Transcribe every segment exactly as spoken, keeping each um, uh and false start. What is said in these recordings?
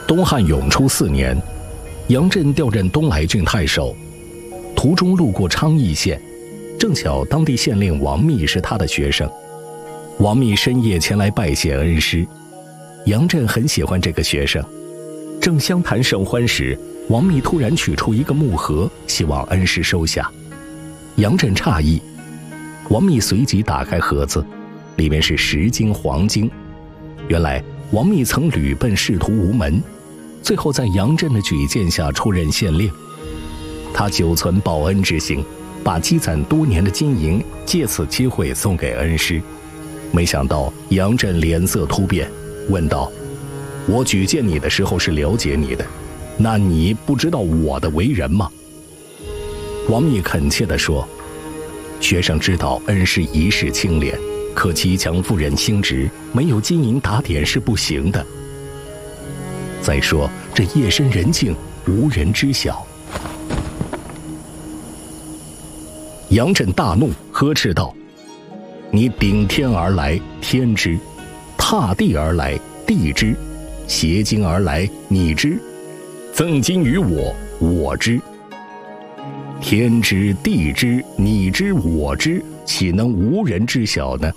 东汉永初四年，杨震调任东莱郡太守，途中路过昌邑县，正巧当地县令王密是他的学生。王密深夜前来拜谢恩师，杨震很喜欢这个学生。正相谈甚欢时，王密突然取出一个木盒，希望恩师收下。杨震诧异，王密随即打开盒子，里面是十斤黄金。原来王密曾屡奔仕途无门，最后在杨震的举荐下出任县令。他久存报恩之心，把积攒多年的金银借此机会送给恩师。没想到杨震脸色突变，问道：我举荐你的时候是了解你的，那你不知道我的为人吗？王密恳切地说：学生知道恩师一世清廉，可其强妇人心直，没有金银打点是不行的。再说这夜深人静，无人知晓。杨震大怒，呵斥道：你顶天而来，天知；踏地而来，地知；携金而来，你知；赠金于我，我知。天知地知你知我知，岂能无人知晓呢？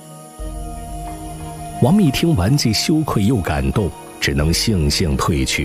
王密听完既羞愧又感动，只能悻悻退去。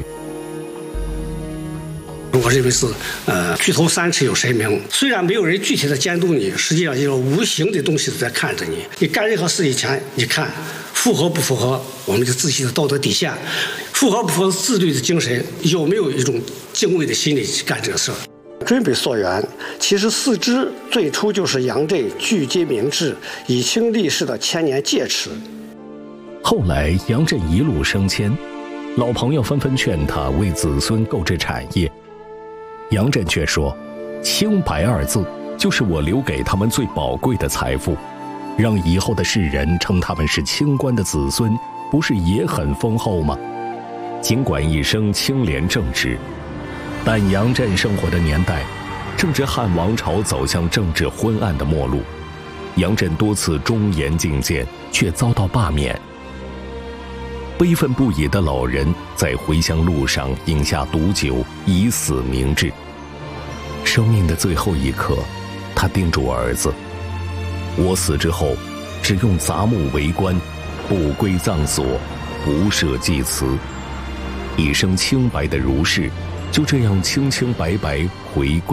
我认为是呃举头三尺有神明，虽然没有人具体的监督你，实际上一种无形的东西在看着你。你干任何事以前，你看符合不符合我们的自己的道德底线，符合不符合自律的精神，有没有一种敬畏的心理去干这个事儿。追本溯源，其实四支最初就是杨震聚精明志、以清立世的千年戒尺。 后来杨震一路升迁，老朋友纷纷劝他为子孙购置产业，杨震却说：清白二字就是我留给他们最宝贵的财富，让以后的世人称他们是清官的子孙，不是也很丰厚吗？尽管一生清廉正直，但杨震生活的年代正值汉王朝走向政治昏暗的末路，杨震多次忠言进谏，却遭到罢免。悲愤不已的老人在回乡路上饮下毒酒，以死明志。生命的最后一刻，他叮嘱儿子：我死之后，只用杂木为棺，不归葬所，不设祭祠。一生清白的儒士，就这样清清白白回归。